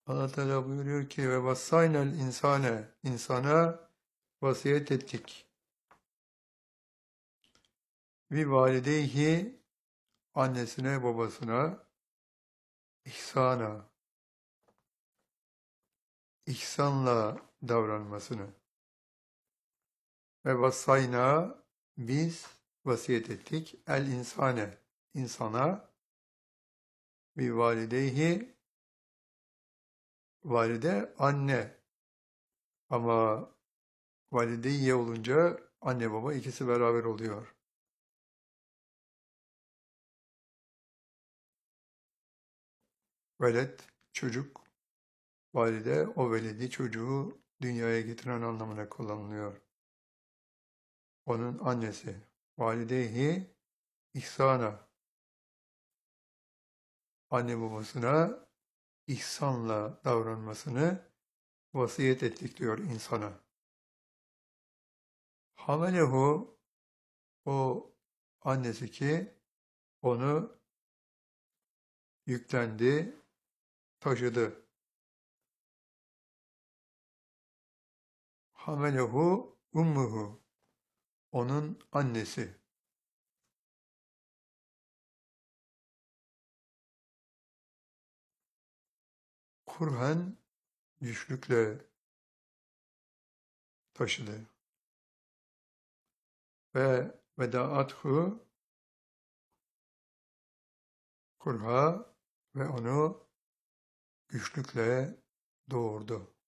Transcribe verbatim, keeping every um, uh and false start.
Allah Teala buyuruyor ki ve vassaynel insane insana vasiyet ettik. Vi valideyhi annesine babasına ihsana ihsanla davranmasını ve vassayna biz vasiyet ettik el insane insana vi valideyhi valide anne ama valideyye olunca anne baba ikisi beraber oluyor. Velet çocuk, valide o veledi çocuğu dünyaya getiren anlamına kullanılıyor. Onun annesi. Valideyhi ihsana. Anne babasına ihsanla davranmasını vasiyet ettik diyor insana. Hamelehu o annesi ki onu yüklendi, taşıdı. Hamelehu ummuhu onun annesi. Kurhen güçlükle taşıdı. Ve vedaathu kurha ve onu güçlükle doğurdu.